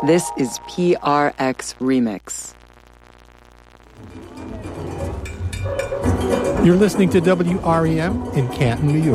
This is PRX Remix. You're listening to WREM in Canton, New York.